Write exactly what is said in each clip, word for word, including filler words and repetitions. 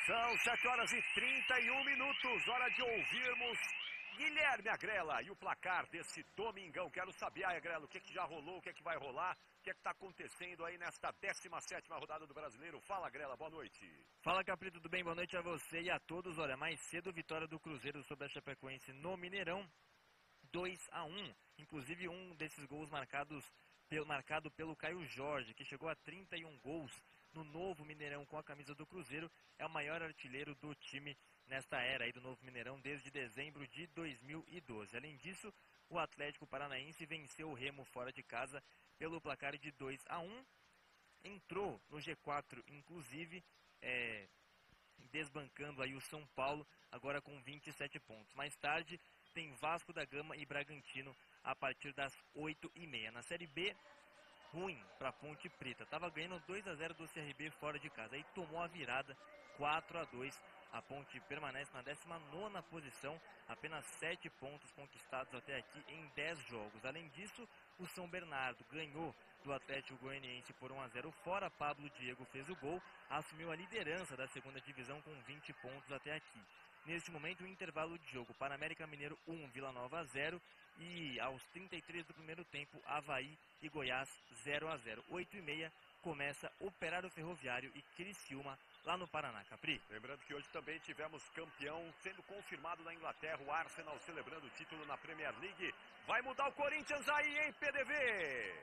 São sete horas e trinta e um minutos, hora de ouvirmos Guilherme Agrela e o placar desse domingão. Quero saber, Agrela, o que, que já rolou, o que, que vai rolar, o que está acontecendo aí nesta décima sétima rodada do Brasileiro. Fala, Agrela, boa noite. Fala, Capri, tudo bem? Boa noite a você e a todos. Olha, mais cedo, vitória do Cruzeiro sobre a Chapecoense no Mineirão, dois a um. Inclusive, um desses gols marcados, pelo, marcado pelo Caio Jorge, que chegou a trinta e um gols no novo Mineirão com a camisa do Cruzeiro. É o maior artilheiro do time nesta era aí do novo Mineirão desde dezembro de dois mil e doze. Além disso, o Atlético Paranaense venceu o Remo fora de casa pelo placar de dois a um. Entrou no G quatro, inclusive, é, desbancando aí o São Paulo, agora com vinte e sete pontos. Mais tarde, tem Vasco da Gama e Bragantino a partir das oito e meia. Na Série B, ruim para a Ponte Preta. Estava ganhando dois a zero do C R B fora de casa. Aí tomou a virada quatro a dois. A Ponte permanece na décima nona posição. Apenas sete pontos conquistados até aqui em dez jogos. Além disso, o São Bernardo ganhou do Atlético Goianiense por um a zero fora. Pablo Diego fez o gol. Assumiu a liderança da segunda divisão com vinte pontos até aqui. Neste momento, o intervalo de jogo para América Mineiro um, Vila Nova zero. E aos trinta e três do primeiro tempo, Avaí e Goiás zero a zero. oito e meia começa Operário Ferroviário e Criciúma lá no Paraná, Capri. Lembrando que hoje também tivemos campeão sendo confirmado na Inglaterra, o Arsenal celebrando o título na Premier League. Vai mudar o Corinthians aí, hein, P D V?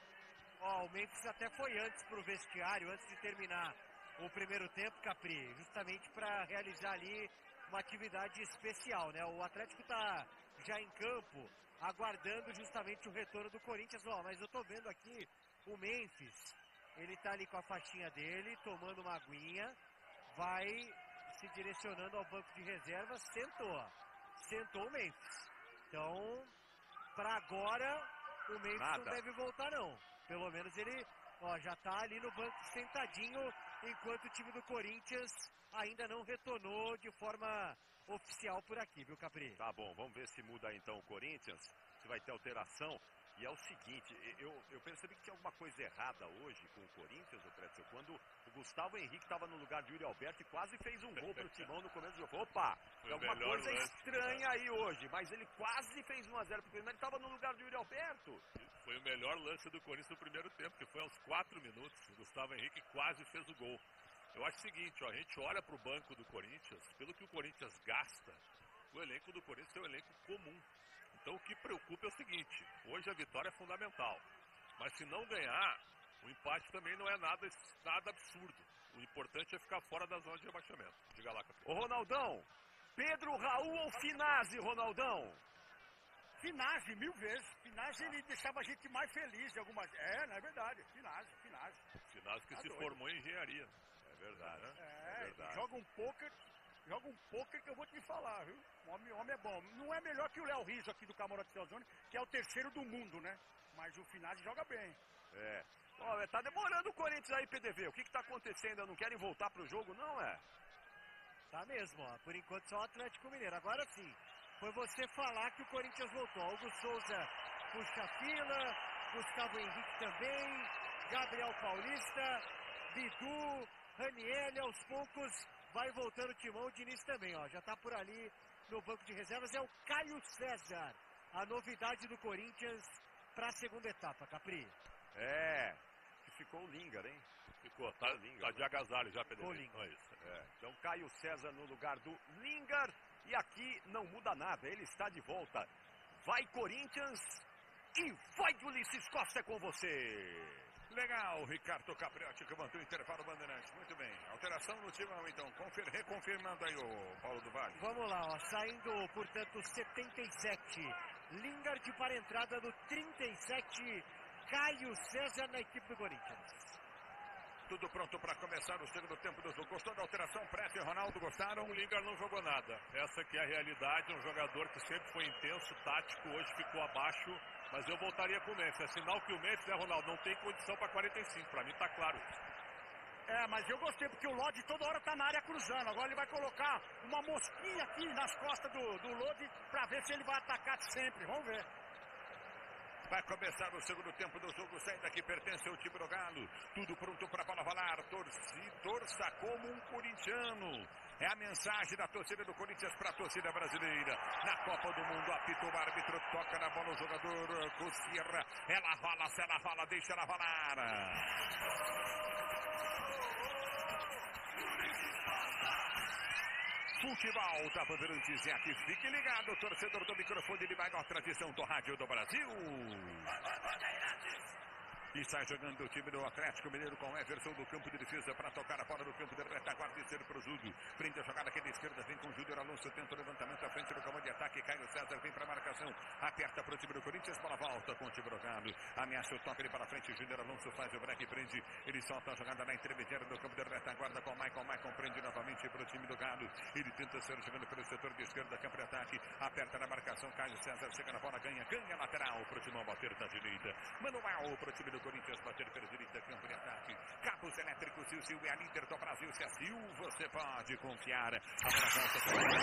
Ó, o Memphis até foi antes pro vestiário, antes de terminar o primeiro tempo, Capri, justamente para realizar ali uma atividade especial, né? O Atlético tá já em campo, aguardando justamente o retorno do Corinthians. Ó, mas eu tô vendo aqui o Memphis, ele tá ali com a faixinha dele, tomando uma aguinha, vai se direcionando ao banco de reservas, sentou, sentou o Memphis. Então, para agora, o Memphis Nada. não deve voltar não. Pelo menos ele, ó, já tá ali no banco sentadinho, enquanto o time do Corinthians ainda não retornou de forma oficial por aqui, viu, Capri? Tá bom, vamos ver se muda então o Corinthians, se vai ter alteração. E é o seguinte, eu, eu percebi que tinha alguma coisa errada hoje com o Corinthians, o Pretzel, quando o Gustavo Henrique estava no lugar de Yuri Alberto e quase fez um gol pro Timão no começo do jogo. Opa, tem alguma coisa lance, estranha cara. aí hoje, mas ele quase fez um a zero pro Corinthians, ele estava no lugar de Yuri Alberto. Foi o melhor lance do Corinthians no primeiro tempo, que foi aos quatro minutos, o Gustavo Henrique quase fez o gol. Eu acho o seguinte, ó, a gente olha pro banco do Corinthians, pelo que o Corinthians gasta, o elenco do Corinthians é um elenco comum. Então o que preocupa é o seguinte, hoje a vitória é fundamental, mas se não ganhar, o empate também não é nada, nada absurdo. O importante é ficar fora da zona de rebaixamento. Diga lá, capitão. Ô Ronaldão, Pedro Raul ou Finazzi, Ronaldão? Finazzi, mil vezes. Finazzi, ele deixava a gente mais feliz de algumas... É, não é verdade. Finazzi, Finazzi. Finazzi que tá se doido. formou em engenharia. É verdade, né? É, é verdade. Joga um poker... Joga um poker que eu vou te falar, viu? O homem, homem é bom. Não é melhor que o Léo Rizzo aqui do Camarote Celzone, que é o terceiro do mundo, né? Mas o Finazzi joga bem. É. Ó, tá demorando o Corinthians aí, P D V. O que que tá acontecendo? Não querem voltar pro jogo, não é? Tá mesmo, ó. Por enquanto só o Atlético Mineiro. Agora sim, foi você falar que o Corinthians voltou. Hugo Souza puxa a fila, Gustavo Henrique também, Gabriel Paulista, Bidu, Raniel, aos poucos... Vai voltando o Timão, o Diniz também, ó. Já tá por ali no banco de reservas. É o Caio César, a novidade do Corinthians para a segunda etapa, Capri. É, que ficou o Lingard, hein? Ficou, tá, Lingard, tá de agasalho já, Pedro. É isso. É. Então Caio César no lugar do Lingard. E aqui não muda nada, ele está de volta. Vai Corinthians e vai Ulisses Costa com você. Legal, Ricardo Capriotti que mandou o intervalo Bandeirantes. Muito bem. Alteração no timão, então. Confir, reconfirmando aí o Paulo do Vale. Vamos lá, ó. Saindo, portanto, setenta e sete. Lingard para a entrada do trinta e sete. Caio César na equipe do Corinthians. Tudo pronto para começar o segundo tempo do jogo. Gostou da alteração? Prete e Ronaldo gostaram? O Lingard não jogou nada. Essa que é a realidade. Um jogador que sempre foi intenso, tático, hoje ficou abaixo. Mas eu voltaria com o Memphis. É sinal que o Memphis, né, Ronaldo, não tem condição para quarenta e cinco. Para mim tá claro isso. É, mas eu gostei porque o Lodi toda hora tá na área cruzando. Agora ele vai colocar uma mosquinha aqui nas costas do, do Lodi para ver se ele vai atacar sempre. Vamos ver. Vai começar o segundo tempo do jogo. Sai daqui, pertence ao time do Galo. Tudo pronto para a bola rolar. Torci, torça como um corintiano. É a mensagem da torcida do Corinthians para a torcida brasileira. Na Copa do Mundo, apita o árbitro, toca na bola o jogador Cossierra. Ela rola, se ela rola, deixa ela rolar. Futebol da Bandeirantes é aqui. Fique ligado, torcedor do microfone de maior tradição do rádio do Brasil. E sai jogando o time do Atlético Mineiro com Everson do campo de defesa para tocar a bola no campo de retaguarda e ser pro Júlio. Prende a jogada aqui da esquerda, vem com o Júlio Alonso, tenta o levantamento à frente do comando de ataque. Caio César vem para a marcação, aperta para o time do Corinthians, bola volta com o time do Galo. Ameaça o toque ele para frente, Júnior Alonso faz o break, prende, ele solta a jogada na intermediária do campo de retaguarda com o Maicon. Maicon prende novamente para o time do Galo. Ele tenta ser jogando pelo setor de esquerda, campo de ataque, aperta na marcação. Caio César chega na bola, ganha, ganha lateral para o time bater da direita. Manuel para o time do Corinthians bater pela direita, campo de ataque. Cabos elétricos, Silvio é a líder do Brasil. Se assim você pode confiar. A presença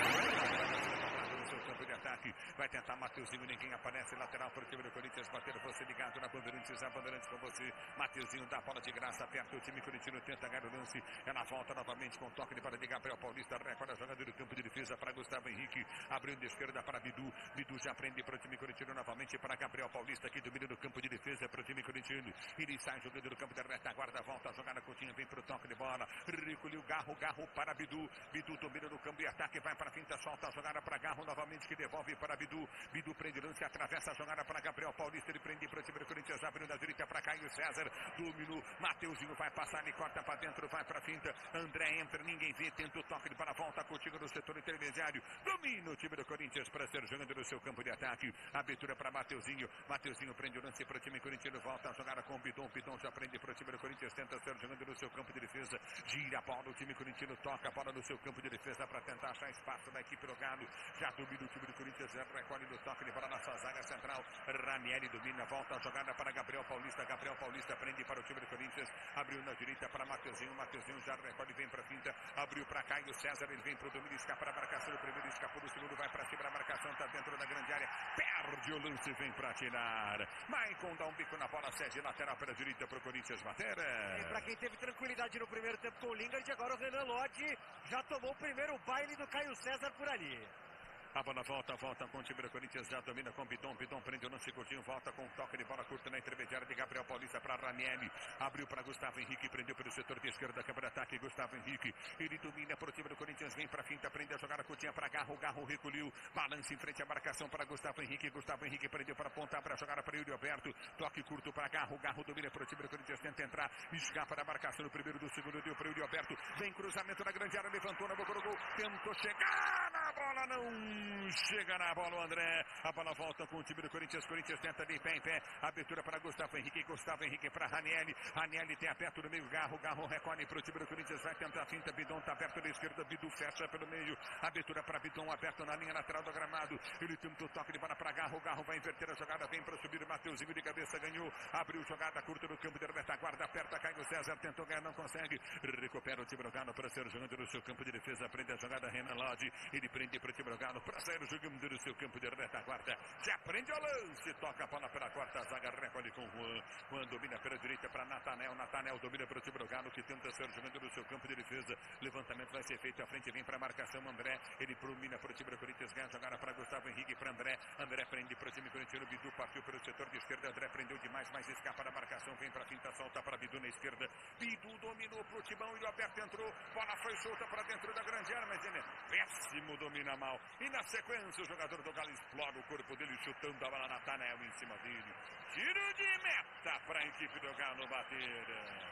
no seu campo de ataque. Vai tentar Mateuzinho, ninguém aparece. Lateral para o time do Corinthians bater. Você ligado na Bandeirantes, a Bandeirantes com você. Mateuzinho dá a bola de graça, aperta o time corintiano, tenta ganhar o lance. Ela volta novamente com toque de bola de Gabriel Paulista. Recorda a jogada do campo de defesa para Gustavo Henrique. Abriu de esquerda para Bidu. Bidu já prende para o time corintiano novamente para Gabriel Paulista, que domina no campo de defesa para o time corintiano. Ele sai jogando no campo da retaguarda, volta a jogada, Coutinho vem para o toque de bola, recolheu Garro, Garro para Bidu, Bidu domina no campo de ataque, vai para a finta, solta a jogada para Garro novamente, que devolve para Bidu, Bidu prende lance, atravessa a jogada para Gabriel Paulista, ele prende para o time do Corinthians, abriu na direita para Caio César, dominou, Mateuzinho vai passar, ele corta para dentro, vai para a finta, André entra, ninguém vê, tenta o toque de bola, volta Coutinho no setor intermediário, domina o time do Corinthians para ser jogando no seu campo de ataque, abertura para Mateuzinho, Mateuzinho prende o lance para o time corintiano, volta a jogada com o Bidon, Bidon já prende para o time do Corinthians, tenta ser jogando no seu campo de defesa, gira a bola, o time corintiano toca a bola no seu campo de defesa para tentar achar espaço da equipe do Galo, já domina o time do Corinthians, recolhe no toque de bola na sua zaga central, Ranieri domina, volta a jogada para Gabriel Paulista, Gabriel Paulista prende para o time do Corinthians, abriu na direita para Mateuzinho, Mateuzinho já recolhe, vem para a finta, abriu para Caio César, ele vem para o domínio, escapa a marcação, o primeiro escapou do segundo, vai para cima, a marcação está dentro da grande área, perde o lance, vem para tirar, Maicon dá um bico na bola, cede lateral para a direita para o Corinthians bater. E para quem teve tranquilidade no primeiro tempo com o Lingard, agora o Renan Lodge já tomou o primeiro baile do Caio César por ali. A bola volta, volta com o time do Corinthians, já domina com o Bidon, Bidon prende o lance, Coutinho, volta com o toque de bola curta na intermediária de Gabriel Paulista para Ranieri, abriu para Gustavo Henrique, prendeu pelo setor de esquerda, campo de ataque, Gustavo Henrique, ele domina para o time do Corinthians, vem para a finta, prende a jogada, Coutinho para Garro, Garro recolheu, balança em frente à marcação para Gustavo Henrique, Gustavo Henrique prendeu para a ponta, para a jogada para Yuri Alberto, toque curto para Garro, Garro domina para o time do Corinthians, tenta entrar, escapa da marcação no primeiro do segundo, deu para Yuri Alberto, vem cruzamento na grande área, levantou na boca do gol, tentou chegar na bola, não chega na a bola o André, a bola volta com o time do Corinthians, Corinthians tenta de pé em pé, abertura para Gustavo Henrique, Gustavo Henrique para Ranieri, Ranieri tem aperto no meio, Garro, Garro recolhe para o time do Corinthians, vai tentar a finta, Bidon está aberto da esquerda, Bidu fecha pelo meio, abertura para Bidon, aberto na linha lateral do gramado, ele tenta o toque de bola para Garro, Garro vai inverter a jogada, vem para subir o Mateuzinho de cabeça, ganhou, abriu jogada curta no campo de retaguarda, aperta, Caio César, tentou ganhar, não consegue, recupera o time do Galo para ser jogando no seu campo de defesa, prende a jogada, Renan Lodge, ele prende para o time do Galo para sair jogando no seu campo de retaguarda, já prende o lance, toca a bola pela quarta zaga, recolhe com Juan, Juan domina pela direita para Natanel, Natanel domina para o time do Galo, que tenta ser jogando no seu campo de defesa, levantamento vai ser feito à frente, vem para a marcação, André, ele domina para o time do Corinthians, ganha a jogada para Gustavo Henrique, para André, André prende para o time corintiano, Bidu partiu pelo setor de esquerda, André prendeu demais, mas escapa da marcação, vem para a finta, solta para Bidu na esquerda, Bidu dominou para o Timão, e o Alberto entrou, bola foi solta para dentro da grande área, mas ele é péssimo, domina mal, e na sequência o jogador do Galo explode o corpo dele, chutando a bola na Natanel em cima dele, tiro de meta para a equipe do Galo bater.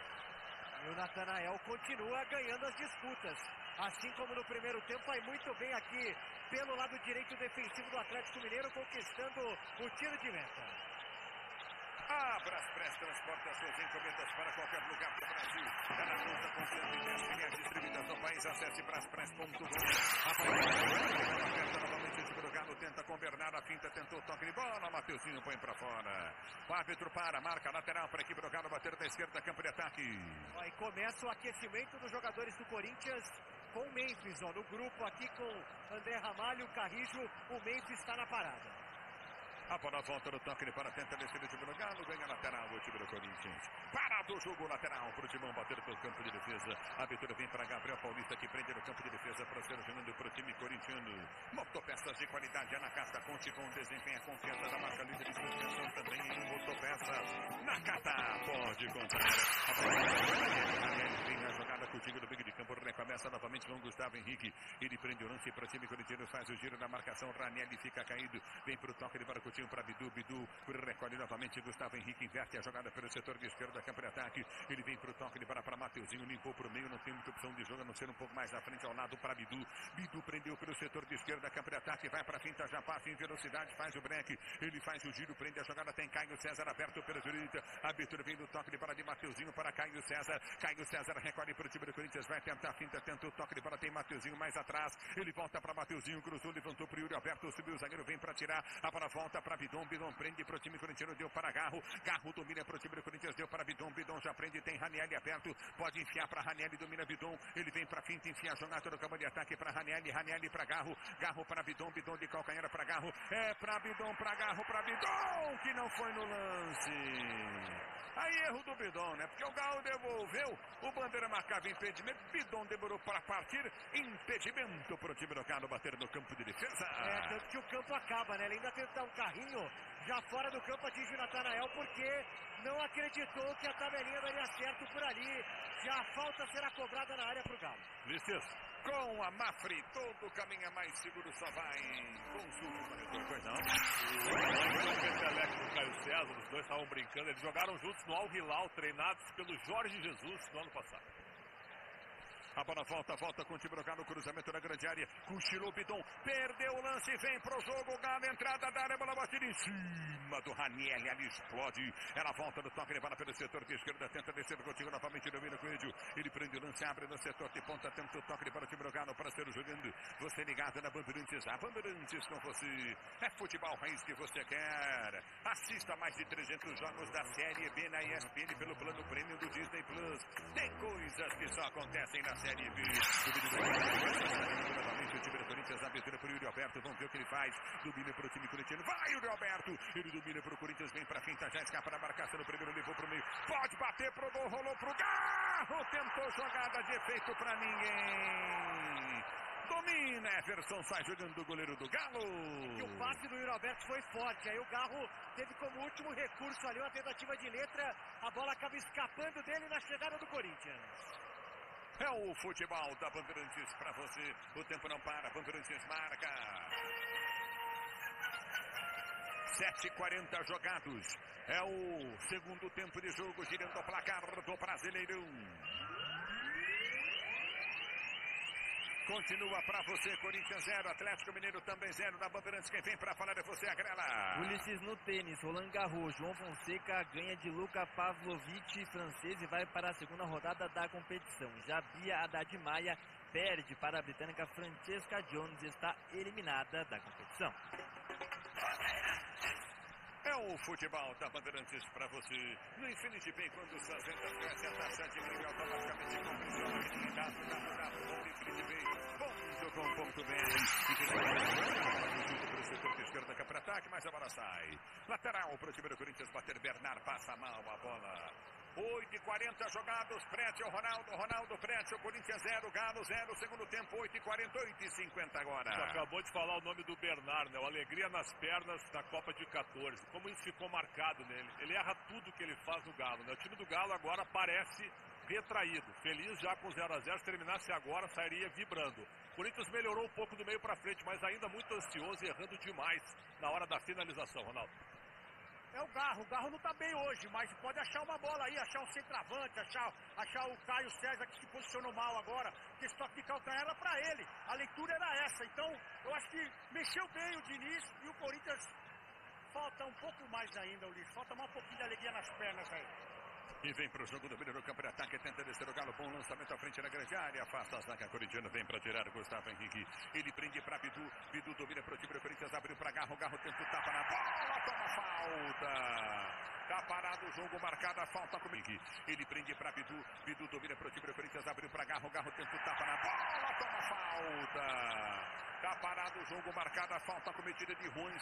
E o Nathanael continua ganhando as disputas, assim como no primeiro tempo, vai muito bem aqui pelo lado direito defensivo do Atlético Mineiro, conquistando o tiro de meta. A Braspress transporta suas encomendas para qualquer lugar do Brasil. Ela conta com cento e dez filiais distribuídas no país. Acesse braspress ponto com. A bola aperta novamente o time do Galo, tenta com Bernardo, a finta, tentou o toque de bola, Mateuzinho põe para fora. O árbitro para, marca lateral para a equipe do Galo, bater da esquerda, campo de ataque. Aí começa o aquecimento dos jogadores do Corinthians com o Memphis, ó, no grupo aqui com André Ramalho, Carrijo, o Memphis está na parada. A bola volta no toque para tenta descer o time do Galo. Ganha lateral o time do Corinthians. Parado o jogo lateral para o Timão bater pelo campo de defesa. A abertura vem para Gabriel Paulista que prende no campo de defesa para ser jogando para o time corintiano. Motopeças de qualidade. Na Casta conte com desempenho. A confiança da marca líder de suspensão também em Motopeças. Na Cata pode contar. A bola vem na jogada com o time do meio de campo. Recomeça novamente com o Gustavo Henrique. Ele prende o lance para o time corintiano. Faz o giro na marcação. Ranieri fica caído. Vem para o toque de Baracutinho para Bidu. Bidu recolhe novamente. Gustavo Henrique inverte a jogada pelo setor de esquerda. Campo de ataque. Ele vem para o toque de para para Mateuzinho. Limpou para o meio. Não tem muita opção de jogo. A não ser um pouco mais à frente ao lado para Bidu. Bidu prendeu pelo setor de esquerda. Campo de ataque. Vai para a finta. Já passa em velocidade. Faz o break. Ele faz o giro. Prende a jogada. Tem Caio César aberto pela direita. A abertura vem do toque de para de Mateuzinho para Caio César. Caio César recolhe para o time do Corinthians. Vai tentar a finta. Tenta o toque de para. Tem Mateuzinho mais atrás. Ele volta para Mateuzinho. Cruzou. Levantou para o Yuri Alberto. Subiu o zagueiro. Vem para tirar. A bola volta para Bidon. Bidon prende para o time corintiano. Deu para Garro. Garro domina para o time do Corinthians. Deu para Bidon. Bidon já prende. Tem Ranieri aberto. Pode enfiar para Ranieri. Domina Bidon. Ele vem para finta. Enfia a jogada no campo de ataque para Ranieri. Ranieri para Garro. Garro para Bidon. Bidon de calcanhar para Garro. É para Bidon. Para Garro. Para Bidon. Que não foi no lance. Aí erro do Bidon, né? Porque o Garro devolveu. O Bandeira marcava impedimento. Bidon demorou para partir. Impedimento para o time do Galo bater no campo de defesa. É, tanto que o campo acaba, né? Ele ainda tenta um carrinho já fora do campo, atinge o Natanael, porque não acreditou que a tabelinha daria certo por ali. Já a falta será cobrada na área para o Galo. Listes. Com a Mafre, todo caminho é mais seguro, só vai. Consulte o corretor, pois não. O Petelec e o Caio César, os dois estavam brincando. Eles jogaram juntos no Al Hilal, treinados pelo Jorge Jesus no ano passado. A bola volta, volta com o time do Galo, cruzamento na grande área. Cochilou Bidon, perdeu o lance, vem pro jogo. Galo, entrada da área, bola batida em cima do Ranieri, ali explode. Ela volta no toque, levada pelo setor de esquerda, tenta descer contigo novamente, domina com o Edio. Ele prende o lance, abre no setor de ponta, tenta o toque para o time do Galo para ser jogando. Você ligado na Bandeirantes, a Bandeirantes com você. É futebol raiz que você quer. Assista mais de trezentos jogos da Série B na E S P N pelo plano prêmio do Disney Plus. Tem coisas que só acontecem na Série B. Novamente o time do Corinthians, abertura para o Yuri Alberto. Vamos ver o que ele faz. Domina para o time corintiano. Vai, Yuri Alberto. Ele domina para o Corinthians. Vem para a finta. Já escapa da marcação no primeiro. Levou para o meio. Pode bater pro gol. Rolou pro Garro. Tentou jogada de efeito para ninguém. Domina, Everson sai jogando o goleiro do Galo. E o passe do Yuri Alberto foi forte. Aí o Garro teve como último recurso ali uma tentativa de letra. A bola acaba escapando dele na chegada do Corinthians. É o futebol da Bandeirantes para você. O tempo não para. Bandeirantes marca. sete e quarenta jogados. É o segundo tempo de jogo, girando o placar do Brasileirão. Continua para você, Corinthians zero, Atlético Mineiro também zero, da Bandeirantes. Quem vem para falar é você, a Grela. Ulisses no tênis, Roland Garros, João Fonseca ganha de Luka Pavlovic, francês, e vai para a segunda rodada da competição. Já Bia Haddad Maia perde para a britânica Francesca Jones, está eliminada da competição. É o futebol da Bandeirantes para você. No Infinity Bank, quando suas vendas crescem, a taxa de nível automaticamente compressiona. Dado, dado, dado, ponto Infinity Bank, ponto com ponto bem. E tem que para o setor de esquerda, que é para ataque, mas a bola sai. Lateral para o time do Corinthians bater. Bernard passa mal a bola. oito e quarenta jogados, Prete, o Ronaldo, Ronaldo, Prete, o Corinthians zero, Galo zero, segundo tempo, oito e quarenta, oito e cinquenta agora. Você acabou de falar o nome do Bernard, né? O alegria nas pernas da Copa de quatorze. Como isso ficou marcado nele. Ele erra tudo que ele faz no Galo, né? O time do Galo agora parece retraído. Feliz já com zero a zero. Se terminasse agora, sairia vibrando. O Corinthians melhorou um pouco do meio para frente, mas ainda muito ansioso e errando demais na hora da finalização, Ronaldo. É o Garro, o Garro não tá bem hoje, mas pode achar uma bola aí, achar um centroavante, achar, achar o Caio César que se posicionou mal agora, que esse toque de calcanhar era pra ele, a leitura era essa, então eu acho que mexeu bem o Diniz e o Corinthians falta um pouco mais ainda, Ulisses, falta mais um pouquinho de alegria nas pernas aí. E vem para o jogo do meio do campo de ataque, tenta descer o Galo, bom lançamento à frente na grande área, afasta a zaga corintiana, vem para tirar o Gustavo Henrique, ele prende para Bidu, Bidu domina para o time do Corinthians, abriu para Garro, Garro tenta o tapa na bola, toma falta. Tá parado o jogo, marcada a falta com o Henrique, ele prende para Bidu, Bidu domina para o time do Corinthians, abriu para Garro, Garro tenta o tapa na bola, toma falta. Tá parado o jogo, marcada a falta cometida de Ruins